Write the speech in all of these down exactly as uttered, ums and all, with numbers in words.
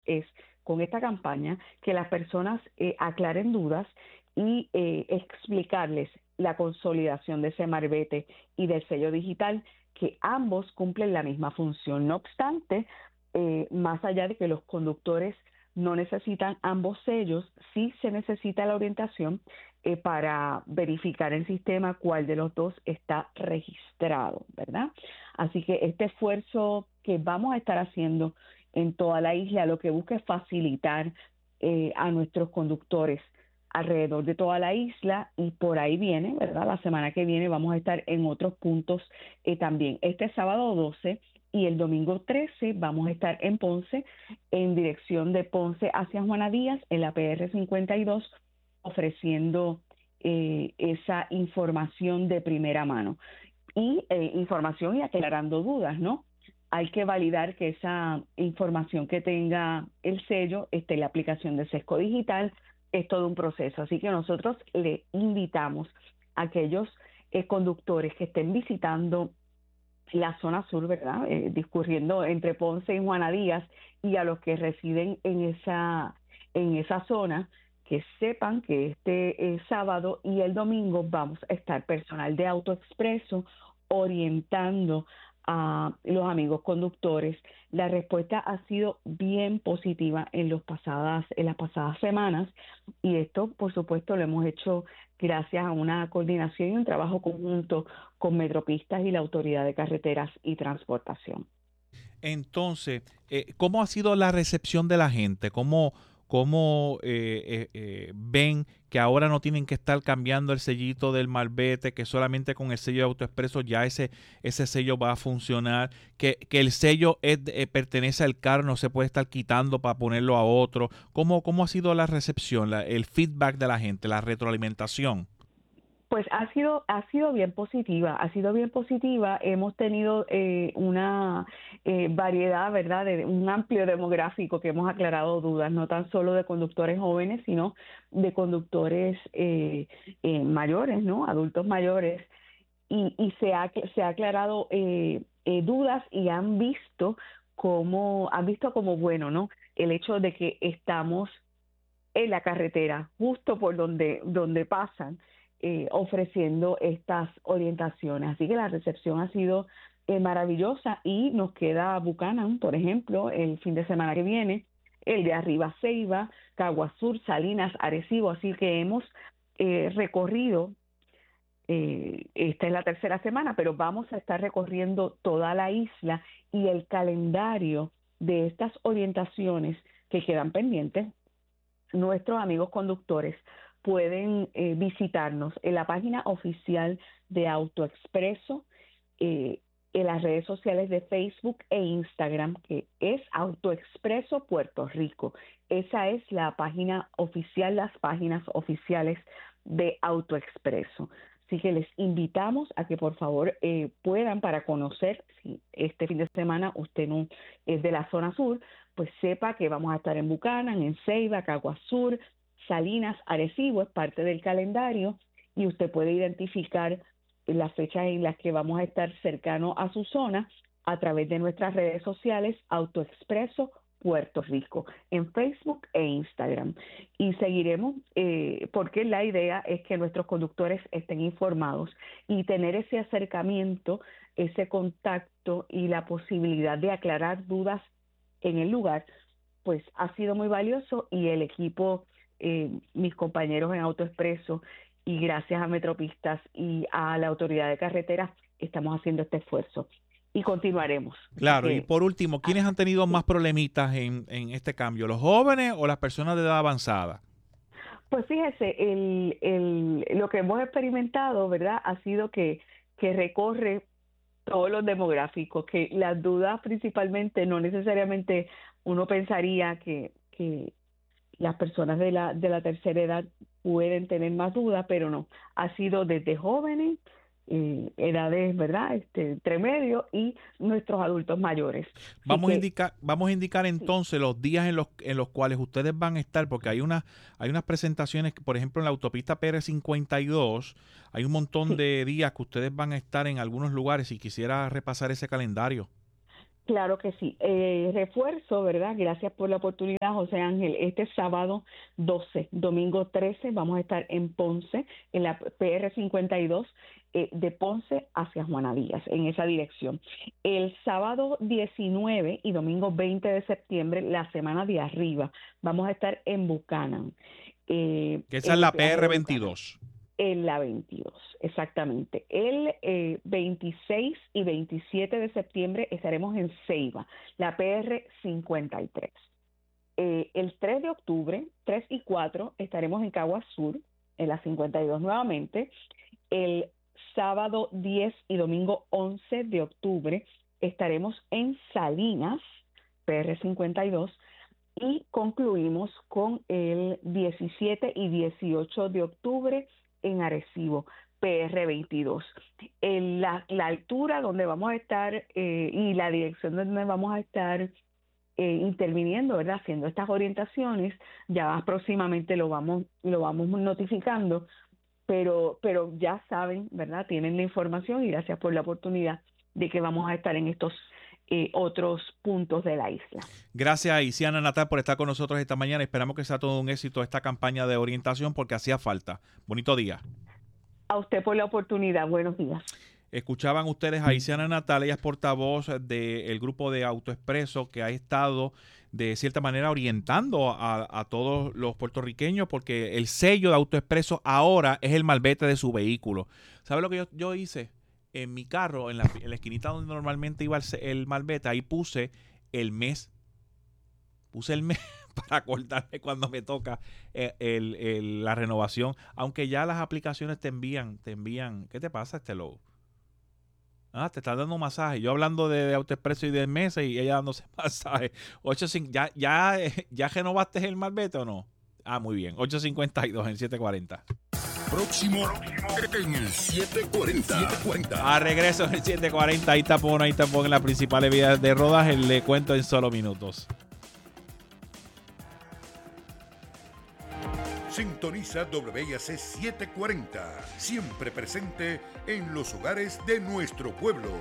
es, con esta campaña, que las personas eh, aclaren dudas y eh, explicarles la consolidación de ese marbete y del sello digital, que ambos cumplen la misma función. No obstante, eh, más allá de que los conductores no necesitan ambos sellos, sí se necesita la orientación eh, para verificar en sistema cuál de los dos está registrado, ¿verdad? Así que este esfuerzo que vamos a estar haciendo en toda la isla lo que busca es facilitar eh, a nuestros conductores alrededor de toda la isla, y por ahí viene, ¿verdad? La semana que viene vamos a estar en otros puntos eh, también. Este sábado doce y el domingo trece vamos a estar en Ponce, en dirección de Ponce hacia Juana Díaz, en la P R cincuenta y dos, ofreciendo eh, esa información de primera mano. Y eh, información y aclarando dudas, ¿no? Hay que validar que esa información que tenga el sello esté en la aplicación de Sesco Digital. Es todo un proceso, así que nosotros le invitamos a aquellos eh, conductores que estén visitando la zona sur, ¿verdad? Eh, discurriendo entre Ponce y Juana Díaz, y a los que residen en esa, en esa zona, que sepan que este eh, sábado y el domingo vamos a estar personal de AutoExpreso orientando a los amigos conductores. La respuesta ha sido bien positiva en, los pasadas, en las pasadas semanas, y esto, por supuesto, lo hemos hecho gracias a una coordinación y un trabajo conjunto con Metropistas y la Autoridad de Carreteras y Transportación. Entonces, eh, ¿cómo ha sido la recepción de la gente? ¿Cómo, cómo eh, eh, eh, ven que ahora no tienen que estar cambiando el sellito del marbete, que solamente con el sello de AutoExpreso ya ese, ese sello va a funcionar, que, que el sello es, eh, pertenece al carro, no se puede estar quitando para ponerlo a otro? ¿Cómo, cómo ha sido la recepción, la, el feedback de la gente, la retroalimentación? Pues ha sido ha sido bien positiva, ha sido bien positiva. Hemos tenido eh, una eh, variedad, ¿verdad?, de un amplio demográfico que hemos aclarado dudas, no tan solo de conductores jóvenes, sino de conductores eh, eh, mayores, ¿no?, adultos mayores, y, y se ha se ha aclarado eh, eh, dudas, y han visto como han visto como bueno, ¿no?, el hecho de que estamos en la carretera, justo por donde donde pasan. Eh, ofreciendo estas orientaciones. Así que la recepción ha sido eh, maravillosa, y nos queda Buchanan, por ejemplo, el fin de semana que viene, el de arriba Ceiba, Caguas Sur, Salinas, Arecibo, así que hemos eh, recorrido, eh, esta es la tercera semana, pero vamos a estar recorriendo toda la isla, y el calendario de estas orientaciones que quedan pendientes, nuestros amigos conductores pueden eh, visitarnos en la página oficial de AutoExpreso, eh, en las redes sociales de Facebook e Instagram, que es AutoExpreso Puerto Rico. Esa es la página oficial, las páginas oficiales de AutoExpreso. Así que les invitamos a que por favor eh, puedan, para conocer, si este fin de semana usted no es de la zona sur, pues sepa que vamos a estar en Buchanan, en Ceiba, Caguas Sur, Salinas, Arecibo, es parte del calendario, y usted puede identificar las fechas en las que vamos a estar cercano a su zona a través de nuestras redes sociales, AutoExpreso Puerto Rico, en Facebook e Instagram. Y seguiremos, eh, porque la idea es que nuestros conductores estén informados, y tener ese acercamiento, ese contacto y la posibilidad de aclarar dudas en el lugar, pues ha sido muy valioso, y el equipo, eh, mis compañeros en AutoExpreso, y gracias a Metropistas y a la Autoridad de Carreteras, estamos haciendo este esfuerzo y continuaremos. Claro, Que, y por último, ¿quiénes han tenido más problemitas en, en este cambio? ¿Los jóvenes o las personas de edad avanzada? Pues fíjese, el, el, lo que hemos experimentado, ¿verdad?, ha sido que, que recorre todos los demográficos, que las dudas principalmente, no necesariamente uno pensaría que, que las personas de la, de la tercera edad pueden tener más dudas, pero no, ha sido desde jóvenes, eh, edades, ¿verdad?, este, entre medio, y nuestros adultos mayores. Así Vamos a que, indicar, vamos a indicar sí. entonces los días en los, en los cuales ustedes van a estar, porque hay una, hay unas presentaciones, por ejemplo, en la autopista P R cincuenta y dos, hay un montón Sí, de días que ustedes van a estar en algunos lugares, y quisiera repasar ese calendario. Claro que sí. Eh, refuerzo, ¿verdad? Gracias por la oportunidad, José Ángel. Este sábado doce, domingo trece, vamos a estar en Ponce, en la P R cincuenta y dos, eh, de Ponce hacia Juana Díaz, en esa dirección. El sábado diecinueve y domingo veinte de septiembre, la semana de arriba, vamos a estar en Buchanan. Eh, que esa es la P R veintidós. En la veintidós, exactamente. El eh, veintiséis y veintisiete de septiembre estaremos en Ceiba, la P R cincuenta y tres. Eh, el tres de octubre, tres y cuatro, estaremos en Caguas Sur, en la cincuenta y dos nuevamente. El sábado diez y domingo once de octubre estaremos en Salinas, P R cincuenta y dos. Y concluimos con el diecisiete y dieciocho de octubre en Arecibo, P R veintidós. En la, la altura donde vamos a estar eh, y la dirección donde vamos a estar eh, interviniendo, ¿verdad? Haciendo estas orientaciones, ya próximamente lo vamos, lo vamos notificando, pero, pero ya saben, ¿verdad? Tienen la información y gracias por la oportunidad de que vamos a estar en estos Eh, otros puntos de la isla. Gracias, Isiana Natal, por estar con nosotros esta mañana. Esperamos que sea todo un éxito esta campaña de orientación porque hacía falta. Bonito día. A usted por la oportunidad. Buenos días. Escuchaban ustedes a Isiana Natal, ella es portavoz del grupo de AutoExpreso que ha estado de cierta manera orientando a, a todos los puertorriqueños porque el sello de AutoExpreso ahora es el malvete de su vehículo. ¿Sabe lo que yo, yo hice? En mi carro, en la, en la esquinita donde normalmente iba el, el malvete, ahí puse el mes. Puse el mes para acordarme cuando me toca el, el, el, la renovación. Aunque ya las aplicaciones te envían, te envían. ¿Qué te pasa, este logo? Ah, te están dando un masaje. Yo hablando de, de AutoExpreso y de meses y ella dándose masaje. ocho, ¿Ya, ya, ¿Ya renovaste el malvete o no? Ah, muy bien. ocho cincuenta y dos en siete cuarenta. Próximo en el siete cuarenta. A regreso en el siete cuarenta. Ahí tapón, ahí tapón en las principales vías de rodaje. Le cuento en solo minutos. Sintoniza W I A C setecientos cuarenta. Siempre presente en los hogares de nuestro pueblo.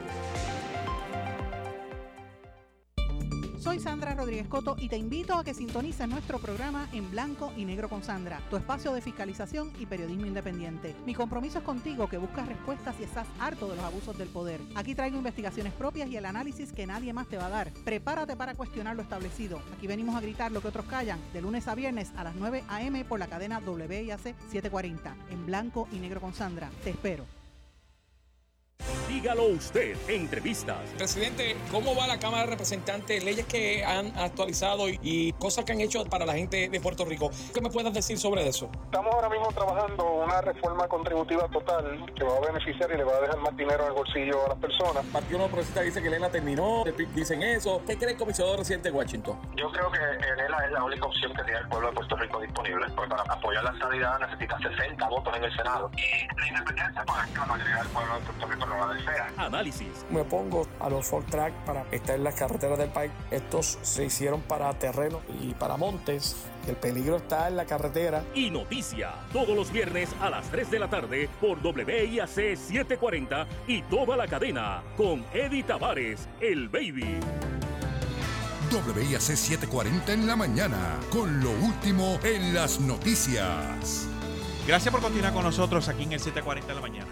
Soy Sandra Rodríguez Coto y te invito a que sintonices nuestro programa En Blanco y Negro con Sandra, tu espacio de fiscalización y periodismo independiente. Mi compromiso es contigo, que buscas respuestas y estás harto de los abusos del poder. Aquí traigo investigaciones propias y el análisis que nadie más te va a dar. Prepárate para cuestionar lo establecido. Aquí venimos a gritar lo que otros callan, de lunes a viernes a las nueve a eme por la cadena W I A C setecientos cuarenta. En Blanco y Negro con Sandra. Te espero. Dígalo usted, entrevistas. Presidente, ¿cómo va la Cámara de Representantes? Leyes que han actualizado y, y cosas que han hecho para la gente de Puerto Rico. ¿Qué me puedes decir sobre eso? Estamos ahora mismo trabajando una reforma contributiva total que va a beneficiar y le va a dejar más dinero en el bolsillo a las personas. El Partido Nuevo Progresista dice que Elena terminó, dicen eso. ¿Qué cree el comisionado residente de Washington? Yo creo que Elena es la única opción que tiene el pueblo de Puerto Rico disponible, porque para apoyar la estabilidad necesita sesenta votos en el Senado. Y la independencia, pues es que la mayoría del pueblo de Puerto Rico no la desea. Análisis. Me opongo a los Ford Track para estar en las carreteras del país. Estos se hicieron para terreno y para montes. El peligro está en la carretera. Y noticia, todos los viernes a las tres de la tarde por W I A C setecientos cuarenta y toda la cadena con Eddie Tavares, el Baby. W I A C setecientos cuarenta en la mañana, con lo último en las noticias. Gracias por continuar con nosotros aquí en el siete cuarenta de la mañana.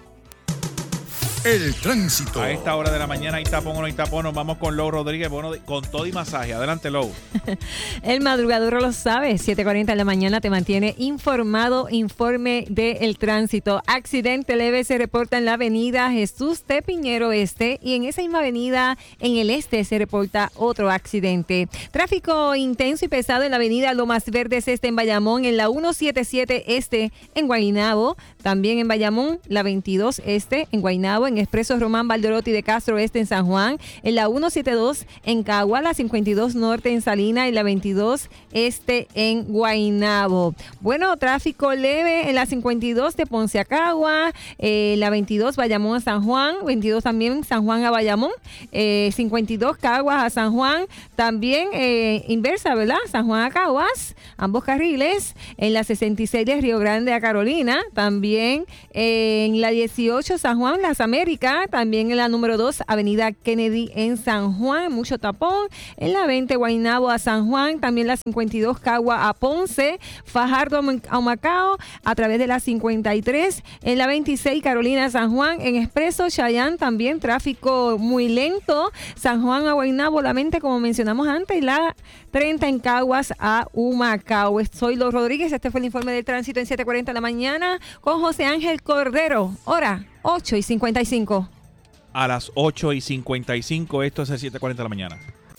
El tránsito. A esta hora de la mañana hay tapón o no hay tapón. Nos vamos con Lou Rodríguez, bueno, con todo y masaje. Adelante, Lou. El madrugador lo sabe. siete cuarenta de la mañana te mantiene informado. Informe del tránsito. Accidente leve se reporta en la avenida Jesús de Piñero Este. Y en esa misma avenida, en el este, se reporta otro accidente. Tráfico intenso y pesado en la avenida Lomas Verdes Este en Bayamón. En la ciento setenta y siete Este en Guaynabo. También en Bayamón, la veintidós Este en Guaynabo. En Expreso Román Valderotti de Castro Este en San Juan, en la ciento setenta y dos en Cagua, la cincuenta y dos Norte en Salina y la veintidós Este en Guaynabo. Bueno, tráfico leve en la cincuenta y dos de Ponce a Cagua, eh, la veintidós Bayamón a San Juan, veintidós también San Juan a Bayamón, eh, cincuenta y dos Caguas a San Juan, también eh, inversa, ¿verdad? San Juan a Caguas, ambos carriles, en la sesenta y seis de Río Grande a Carolina, también eh, en la dieciocho San Juan Las Américas, América, también en la número dos, Avenida Kennedy en San Juan, mucho tapón. En la veinte, Guaynabo a San Juan, también la cincuenta y dos, Cagua a Ponce, Fajardo a Humacao, a través de la cincuenta y tres. En la veintiséis, Carolina a San Juan, en Expreso, Chayán, también tráfico muy lento. San Juan a Guaynabo, la veinte, como mencionamos antes, y la treinta en Caguas a Humacao. Soy Los Rodríguez, este fue el informe del tránsito en siete cuarenta de la mañana con José Ángel Cordero. Hora ocho y cincuenta y cinco. A las ocho y cincuenta y cinco, esto es el siete cuarenta de la mañana.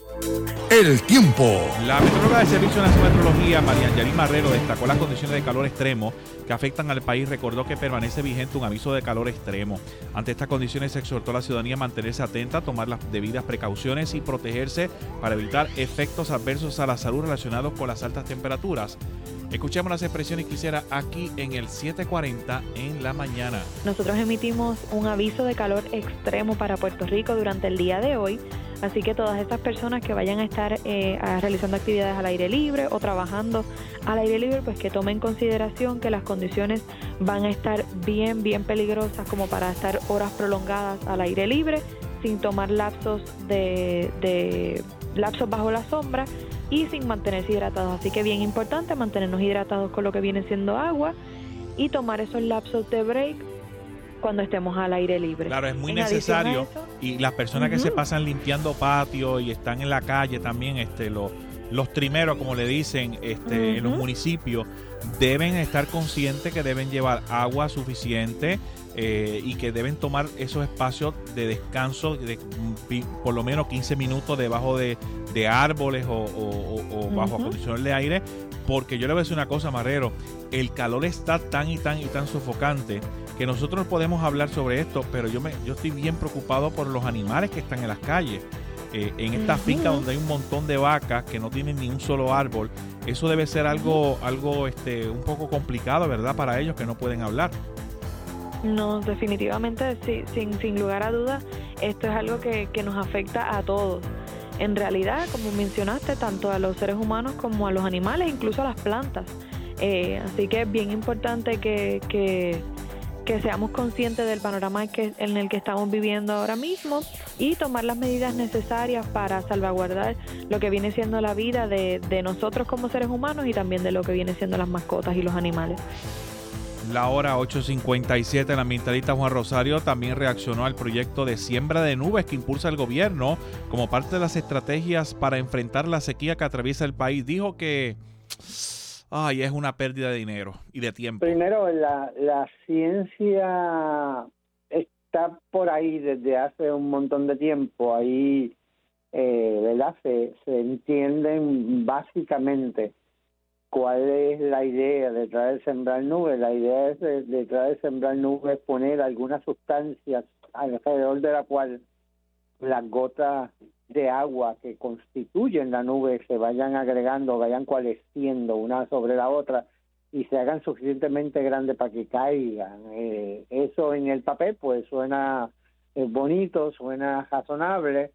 El tiempo. La metróloga del Servicio Nacional de Meteorología, María Angelina Marrero, destacó las condiciones de calor extremo que afectan al país. Recordó que permanece vigente un aviso de calor extremo. Ante estas condiciones, se exhortó a la ciudadanía a mantenerse atenta, tomar las debidas precauciones y protegerse para evitar efectos adversos a la salud relacionados con las altas temperaturas. Escuchemos las expresiones que hiciera aquí en el siete cuarenta en la mañana. Nosotros emitimos un aviso de calor extremo para Puerto Rico durante el día de hoy. Así que todas estas personas que vayan a estar eh, a, realizando actividades al aire libre o trabajando al aire libre, pues que tomen en consideración que las condiciones van a estar bien, bien peligrosas como para estar horas prolongadas al aire libre, sin tomar lapsos de, de lapsos bajo la sombra y sin mantenerse hidratados. Así que bien importante mantenernos hidratados con lo que viene siendo agua y tomar esos lapsos de break cuando estemos al aire libre. Claro, es muy en necesario eso, y las personas uh-huh. que se pasan limpiando patios y están en la calle también, este, los, los trimeros, como le dicen, este, uh-huh. en los municipios, deben estar conscientes que deben llevar agua suficiente eh, y que deben tomar esos espacios de descanso de por lo menos quince minutos debajo de, de árboles o, o, o uh-huh. bajo acondicionador de aire, porque yo le voy a decir una cosa, Marrero, el calor está tan y tan y tan sofocante que nosotros podemos hablar sobre esto, pero yo me yo estoy bien preocupado por los animales que están en las calles. Eh, en esta uh-huh. finca donde hay un montón de vacas que no tienen ni un solo árbol, eso debe ser algo algo este un poco complicado, ¿verdad? Para ellos que no pueden hablar. No, definitivamente, sí, sin, sin lugar a dudas, esto es algo que, que nos afecta a todos. En realidad, como mencionaste, tanto a los seres humanos como a los animales, incluso a las plantas. Eh, así que es bien importante que... que que seamos conscientes del panorama que, en el que estamos viviendo ahora mismo y tomar las medidas necesarias para salvaguardar lo que viene siendo la vida de, de nosotros como seres humanos y también de lo que viene siendo las mascotas y los animales. La hora ocho cincuenta y siete, el ambientalista Juan Rosario también reaccionó al proyecto de siembra de nubes que impulsa el gobierno como parte de las estrategias para enfrentar la sequía que atraviesa el país. Dijo que... Ay, es una pérdida de dinero y de tiempo. Primero, la, la ciencia está por ahí desde hace un montón de tiempo. Ahí, eh, ¿verdad? Se, se entienden básicamente cuál es la idea detrás de sembrar nubes. La idea es de, detrás de sembrar nubes poner algunas sustancias alrededor de la cual las gotas de agua que constituyen la nube se vayan agregando, vayan coalesciendo una sobre la otra y se hagan suficientemente grandes para que caigan. Eh, eso en el papel pues suena eh, bonito, suena razonable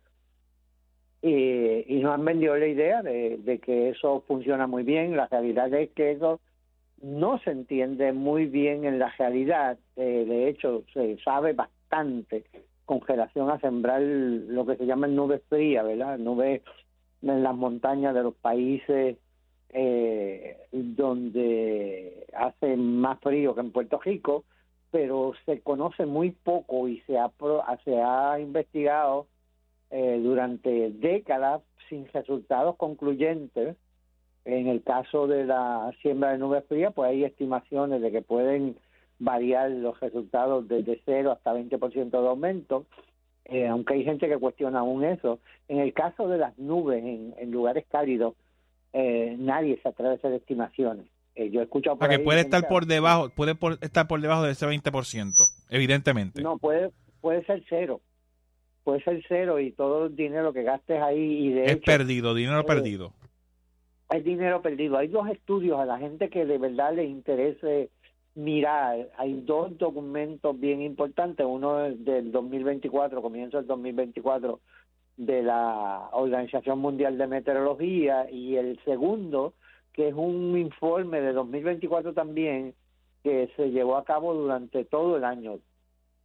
eh, y nos han vendido la idea de, de que eso funciona muy bien. La realidad es que eso no se entiende muy bien en la realidad. Eh, de hecho, se sabe bastante con relación a sembrar lo que se llaman nubes frías, ¿verdad? Nubes en las montañas de los países eh, donde hace más frío que en Puerto Rico, pero se conoce muy poco y se ha, se ha investigado eh, durante décadas sin resultados concluyentes. En el caso de la siembra de nubes frías, pues hay estimaciones de que pueden variar los resultados desde cero hasta veinte por ciento de aumento, eh, aunque hay gente que cuestiona aún eso. En el caso de las nubes en, en lugares cálidos, eh, nadie se atreve a hacer estimaciones. Eh, yo he escuchado por ah, ahí que puede estar gente, por debajo, puede por, estar por debajo de ese veinte por ciento, evidentemente. No, puede puede ser cero. Puede ser cero y todo el dinero que gastes ahí y de es hecho, perdido, dinero eh, perdido. Es dinero perdido. Hay dos estudios a la gente que de verdad les interese mirar. Hay dos documentos bien importantes. Uno es del dos mil veinticuatro, comienzo del dos mil veinticuatro, de la Organización Mundial de Meteorología, y el segundo, que es un informe de dos mil veinticuatro también, que se llevó a cabo durante todo el año.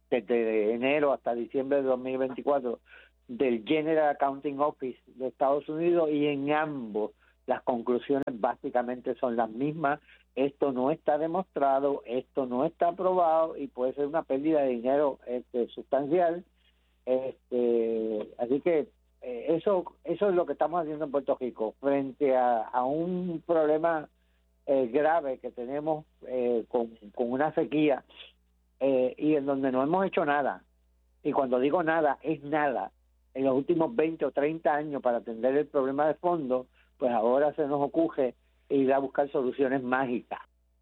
desde enero hasta diciembre de dos mil veinticuatro del General Accounting Office de Estados Unidos, y en ambos las conclusiones básicamente son las mismas. Esto no está demostrado, esto no está aprobado y puede ser una pérdida de dinero este, sustancial. Este, así que eh, eso eso es lo que estamos haciendo en Puerto Rico frente a, a un problema eh, grave que tenemos eh, con, con una sequía eh, y en donde no hemos hecho nada. Y cuando digo nada, es nada. En los últimos veinte o treinta años para atender el problema de fondo, pues ahora se nos ocurre ir a buscar soluciones mágicas.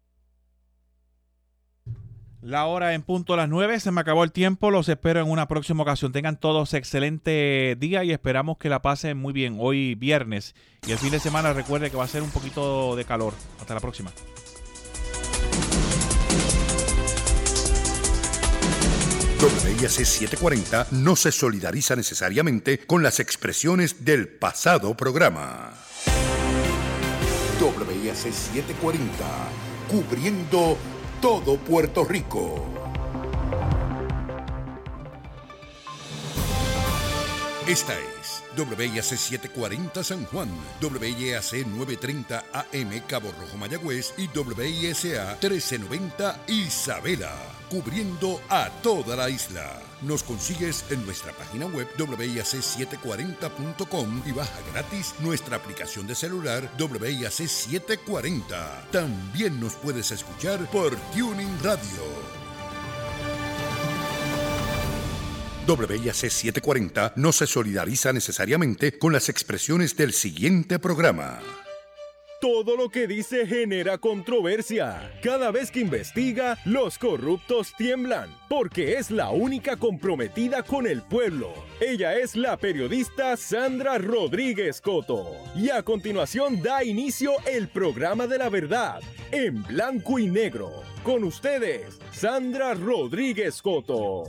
La hora en punto a las nueve, se me acabó el tiempo, los espero en una próxima ocasión. Tengan todos excelente día y esperamos que la pasen muy bien hoy viernes. Y el fin de semana recuerde que va a ser un poquito de calor. Hasta la próxima. W I A C setecientos cuarenta no se solidariza necesariamente con las expresiones del pasado programa. W I A C setecientos cuarenta, cubriendo todo Puerto Rico. Esta es W I A C setecientos cuarenta San Juan, W I A C novecientos treinta A M Cabo Rojo Mayagüez y W I S A trece noventa Isabela, cubriendo a toda la isla. Nos consigues en nuestra página web W I A C setecientos cuarenta punto com y baja gratis nuestra aplicación de celular W I A C setecientos cuarenta. También nos puedes escuchar por Tuning Radio. W I A C setecientos cuarenta no se solidariza necesariamente con las expresiones del siguiente programa. Todo lo que dice genera controversia. Cada vez que investiga, los corruptos tiemblan, porque es la única comprometida con el pueblo. Ella es la periodista Sandra Rodríguez Coto. Y a continuación da inicio el programa de la verdad, en blanco y negro. Con ustedes, Sandra Rodríguez Coto.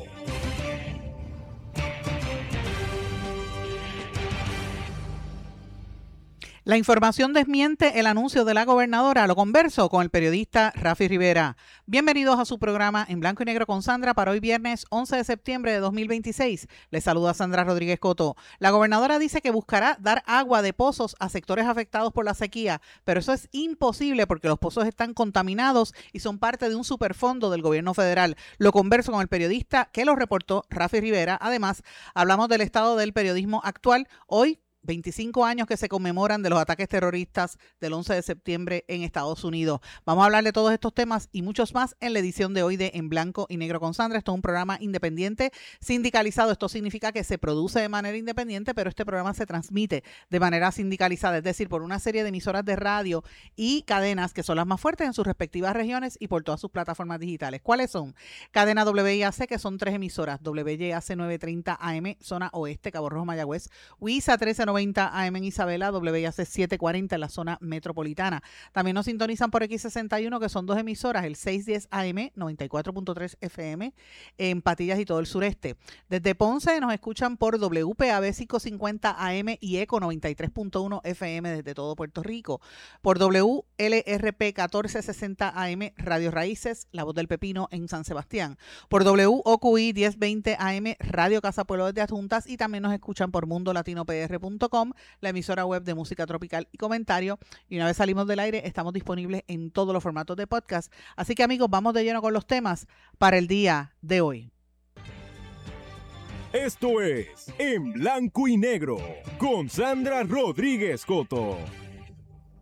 La información desmiente el anuncio de la gobernadora. Lo converso con el periodista Rafi Rivera. Bienvenidos a su programa En Blanco y Negro con Sandra para hoy viernes once de septiembre de dos mil veintiséis. Les saluda Sandra Rodríguez Coto. La gobernadora dice que buscará dar agua de pozos a sectores afectados por la sequía, pero eso es imposible porque los pozos están contaminados y son parte de un superfondo del gobierno federal. Lo converso con el periodista que lo reportó, Rafi Rivera. Además, hablamos del estado del periodismo actual. Hoy, veinticinco años que se conmemoran de los ataques terroristas del once de septiembre en Estados Unidos. Vamos a hablar de todos estos temas y muchos más en la edición de hoy de En Blanco y Negro con Sandra. Esto es un programa independiente sindicalizado. Esto significa que se produce de manera independiente, pero este programa se transmite de manera sindicalizada, es decir, por una serie de emisoras de radio y cadenas que son las más fuertes en sus respectivas regiones y por todas sus plataformas digitales. ¿Cuáles son? Cadena W I A C, que son tres emisoras. W I A C novecientos treinta A M, zona oeste, Cabo Rojo, Mayagüez. W I S A trece noventa A M en Isabela, W I A C setecientos cuarenta en la zona metropolitana. También nos sintonizan por X sesenta y uno, que son dos emisoras, el seiscientos diez A M, noventa y cuatro punto tres F M en Patillas y todo el sureste. Desde Ponce nos escuchan por W P A B quinientos cincuenta A M y ECO noventa y tres punto uno F M desde todo Puerto Rico. Por W L R P catorce sesenta A M, Radio Raíces, La Voz del Pepino en San Sebastián. Por W O Q I diez veinte A M, Radio Casa Pueblo desde Adjuntas, y también nos escuchan por mundo latino p r punto com, la emisora web de música tropical y comentario. Y una vez salimos del aire, estamos disponibles en todos los formatos de podcast. Así que, amigos, vamos de lleno con los temas para el día de hoy. Esto es En Blanco y Negro con Sandra Rodríguez Coto.